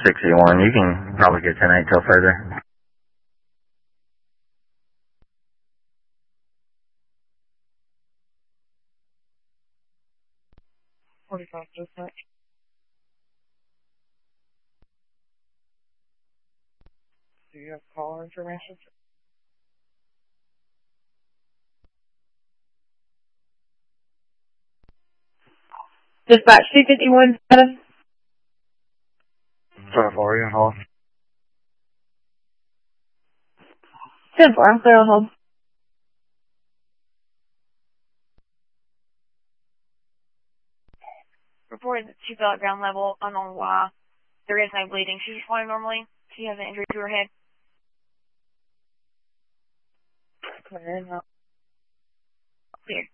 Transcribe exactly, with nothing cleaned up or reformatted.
sixty-one. You can probably get ten eight till further. forty-five, dispatch. Do you have caller information? Dispatch two fifty-one, seven. ten four, you on hold? ten four, I'm clear on hold. Reported that she fell at ground level, unknown why. There is no bleeding. She's responding normally. She has an injury to her head. Clear, no. Clear.